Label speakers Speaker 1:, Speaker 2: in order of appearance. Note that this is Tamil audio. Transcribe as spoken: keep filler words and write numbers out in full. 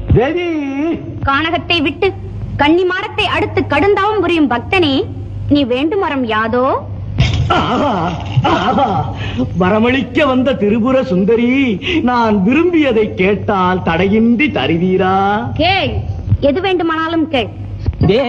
Speaker 1: தேவி,
Speaker 2: கானகத்தை விட்டு கன்னிமாடத்தை அடுத்து கடுந்தாவும் புரியும் பக்தனே, நீ வேண்டும் வரம் யாதோ?
Speaker 1: ஆஹா, ஆஹா, வரமளிக்க வந்த திரிபுர சுந்தரி, நான் விரும்பியதை கேட்டால் தடையின்றி தருவீரா?
Speaker 2: கேள், எது வேண்டுமானாலும் கேள்.